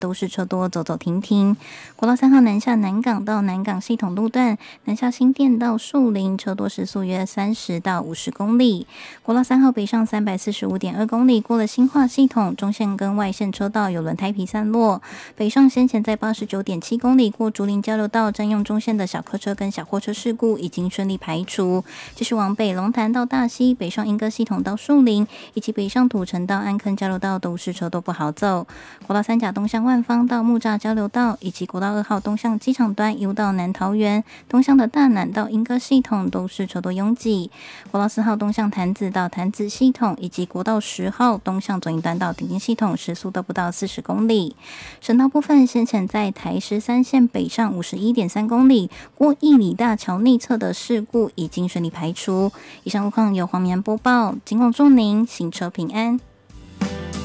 都是车多，走走停停。国道3号南下南港到南港系统路段，南下新店到树林，车多时速约30到50公里。国道3号北上345.2公里，过了新化系统，中线跟外线车道有轮胎皮散落。北上先前在89.7公里过竹林交流道，占用中线的小客车跟小货车事故已经顺利排除。继续往北龙潭到大溪，北上莺歌系统到树林，以及北上土城到安坑交流道都是车都不好走。国道3甲东向万芳到木栅交流道，以及国道2号东向机场端一路到南桃园，东向的大南到莺歌系统都是车多拥挤。国道4号东向潭子到潭子系统，以及国道10号东向左营端到顶金系统，时速都不到40公里。省道部分，先前在台13线北上51.3公里，过义里大桥内侧的事故已经顺利排除。以上路况由黄明安播报，警广祝您行车平安。